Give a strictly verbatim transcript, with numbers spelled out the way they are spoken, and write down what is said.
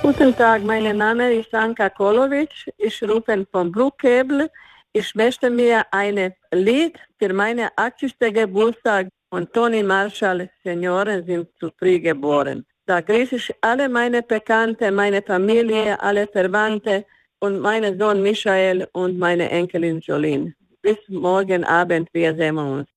Guten Tag, mein Name ist Anka Kolovic. Ich rufe von Bruckebel. Ich möchte mir ein Lied für meinen achtzigsten Geburtstag und Toni Marshall Senioren sind zu früh geboren. Da grüße ich alle meine Bekannte, meine Familie, alle Verwandte und meinen Sohn Michael und meine Enkelin Jolene. Bis morgen Abend, wir sehen uns.